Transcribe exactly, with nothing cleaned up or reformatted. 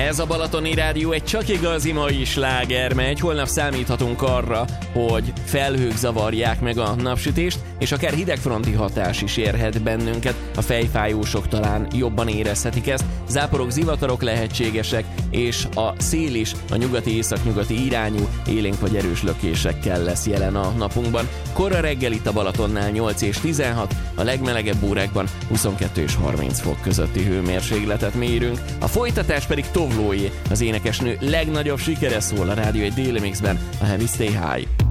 Ez a Balatoni Rádió egy csak igazi mai sláger megy. Holnap számíthatunk arra, hogy felhők zavarják meg a napsütést, és akár hidegfronti hatás is érhet bennünket. A fejfájósok talán jobban érezhetik ezt. Záporok, zivatarok lehetségesek, és a szél is a nyugati-északnyugati irányú élénk vagy erős lökésekkel lesz jelen a napunkban. Kora reggel itt a Balatonnál nyolc és tizenhat, a legmelegebb órákban huszonkettő és harminc fok közötti hőmérsékletet mérünk. A folytatás pedig Tovlóé, az énekesnő legnagyobb sikere szól a rádió egy déli mixben, a Heavy Stay High.